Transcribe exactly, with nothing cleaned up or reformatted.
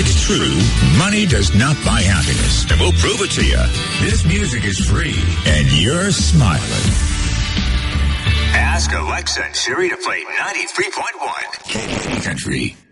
It's true, money does not buy happiness, and we'll prove it to you. This music is free, and you're smiling. Ask Alexa and Siri to play ninety-three point one. K Country.